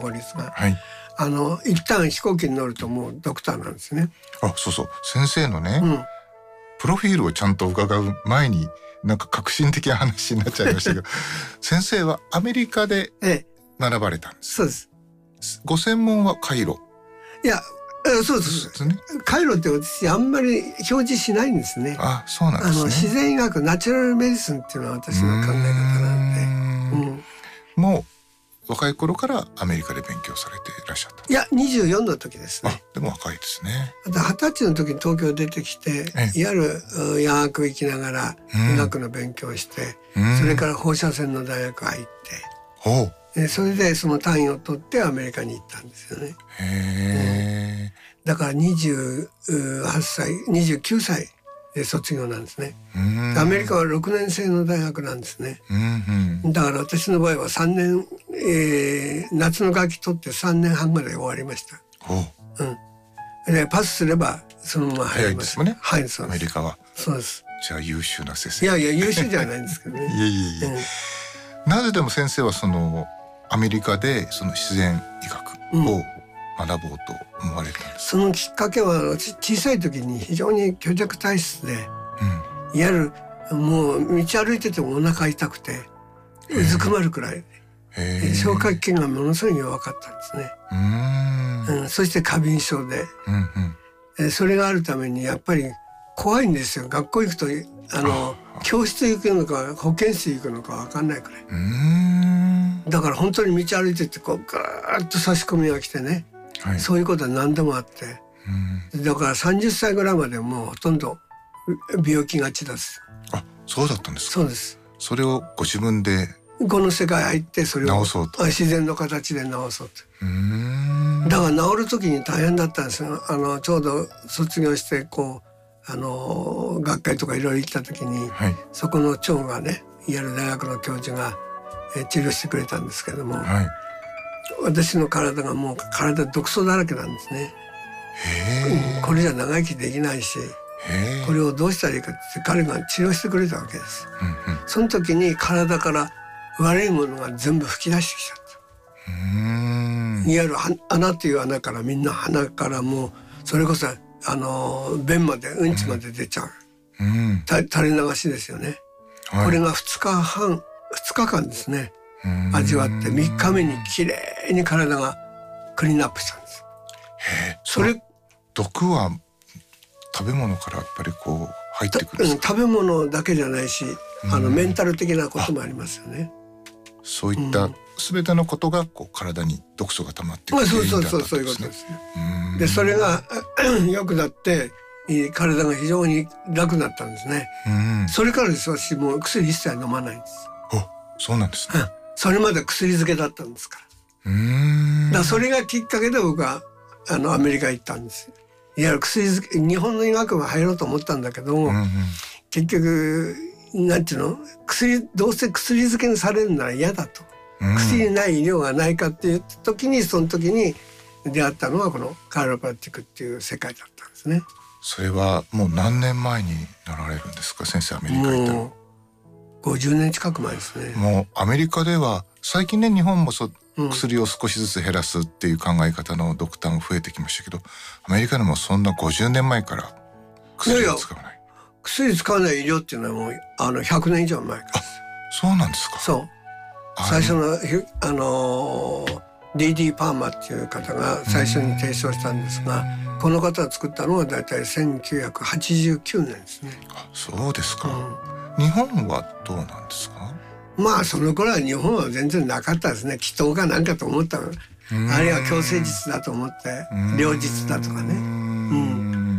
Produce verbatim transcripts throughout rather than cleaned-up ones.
法律が、 はい、 あの一旦飛行機に乗るともうドクターなんですね。 あ、そうそう、先生のね、 うん、 プロフィールをちゃんと伺う前になんか革新的な話になっちゃいましたけど先生はアメリカで学ばれたんです、 ええ、そうです。 ご専門はカイロ。 いや、そうです、ね、カイロって私あんまり表示しないんですね。 あ、そうなんですね。 あの自然医学、ナチュラルメディスンっていうのは私の考え方なんで、うん、 もう若い頃からアメリカで勉強されていらっしゃった。 いやにじゅうよんの時ですね。 あ、でも若いですね。 二十歳の時に東京出てきて、いわゆる夜学行きながら医学の勉強をして、うん、それから放射線の大学入って、 ほう、 でそれでその単位を取ってアメリカに行ったんですよね。 へー、 うん、だからにじゅうはっさいにじゅうきゅうさいで卒業なんですね。アメリカはろくねん生の大学なんですね。うんうん、だから私の場合はさんねん、えー、夏の学期取ってさんねんはんまで終わりました。うん、でパスすればそのまま入ります。 早いですもんね。 はい、そうです。 アメリカは。 そうです。 じゃあ優秀な先生。 いやいや優秀じゃないんですけどね。 いやいやいや、うん、なぜでも先生はそのアメリカでその自然医学を学ぼうと思われたんですか？ うん、そのきっかけは小さい時に非常に虚弱体質で、うん、いわゆるもう道歩いててもお腹痛くてうずくまるくらいで、消化器系がものすごい弱かったんですね。うーん、うん、そして過敏症で、うんうん、それがあるためにやっぱり怖いんですよ。学校行くとあの教室行くのか保健室行くのか分かんないくらい。うーん、だから本当に道歩いててこうガーッと差し込みが来てね、はい、そういうことは何でもあって、うん、だからさんじゅっさいぐらいまでもうほとんど病気がちです。 あ、そうだったんですか？そうです。それをご自分でこの世界入ってそれを治そうと、 自然の形で治そうと。うーん、だから治る時に大変だったんですよ。あのちょうど卒業してこうあの学会とかいろいろ行った時に、はい、そこの長がね、いわゆる大学の教授がえ治療してくれたんですけども、はい、私の体がもう体毒素だらけなんですね。へー、うん、これじゃ長生きできないし、これをどうしたらいいかって彼が治療してくれたわけです、うんうん、その時に体から悪いものが全部吹き出してきちゃった。うーん、いわゆる穴という穴からみんな鼻からもうそれこそあの便までうんちまで出ちゃう、うん、垂れ流しですよね、はい、これがふつかはんふつかかんですね、味わってみっかめにきれいに体がクリーンアップしたんです。 へ、それ毒は食べ物からやっぱりこう入ってくるんですか？ 食べ物だけじゃないし、あのメンタル的なこともありますよね。 そういった全てのことがこう体に毒素が溜まってくる原因だったんですね。そうそうそう、そういうことですね。でそれが良くなって体が非常に楽になったんですね。それからです私もう薬一切飲まないんです。あ、そうなんですね。うん、 それまで薬漬けだったんですから。うーん、だからそれがきっかけで僕はあのアメリカ行ったんです。いわゆる薬漬け、日本の医学部入ろうと思ったんだけども、うんうん、結局なんていうの、薬どうせ薬漬けにされるなら嫌だと、うん、薬にない医療がないかっていう時にその時に出会ったのがこのカイロプラクティックっていう世界だったんですね。 それはもう何年前になられるんですか先生？アメリカ行ったの。もうごじゅうねん近く前ですね。 もうアメリカでは最近ね、日本もそ薬を少しずつ減らすっていう考え方のドクターも増えてきましたけど、アメリカでもそんなごじゅうねんまえから薬を使わない。いやいや、 薬使わない医療っていうのはもうあのひゃくねん以上前からです。 あ、そうなんですか。 そう、最初のあの ディーディー パーマっていう方が最初に提唱したんですが、この方が作ったのはだいたいせんきゅうひゃくはちじゅうきゅうねんですね。 あ、そうですか、うん、日本はどうなんですか？ まあその頃は日本は全然なかったですね。祈祷かなんかと思ったの、あるいは強制術だと思って療術だとかね、うん、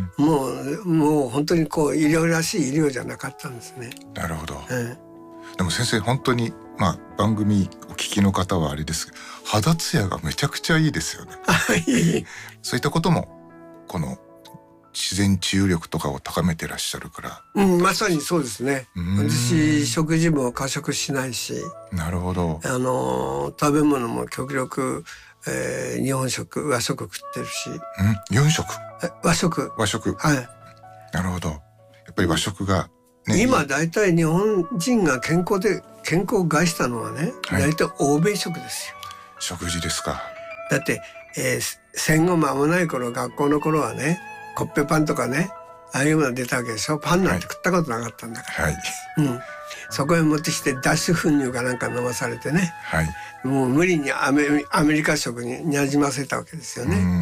もうもう本当にこう医療らしい医療じゃなかったんですね。 なるほど、うん、でも先生本当に、まあ、番組お聞きの方はあれですけど肌ツヤがめちゃくちゃいいですよねそういったこともこの自然治癒力とかを高めてらっしゃるから、 うん、まさにそうですね。私食事も過食しないし、 なるほど、 あの食べ物も極力、えー、日本食和食食ってるし、 うん、よん食和食和食、 はい、 なるほど。やっぱり和食が、ね、 今だいたい日本人が健康で健康を害したのはね、はい、だいたい欧米食ですよ。 食事ですか。 だって、えー、戦後間もない頃、学校の頃はね、コッペパンとかね、ああいうものが出たわけでしょ。パンなんて食ったことなかったんだから、はい、うん、そこへ持ってきて脱脂粉乳かなんか飲まされてね、はい、もう無理にアメ、アメリカ食になじませたわけですよね。